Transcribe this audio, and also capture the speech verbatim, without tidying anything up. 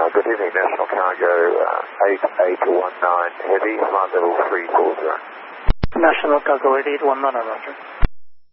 good evening, National Cargo uh, eight eight one nine Heavy, flight level three four zero. National Cargo eight eight one nine, roger.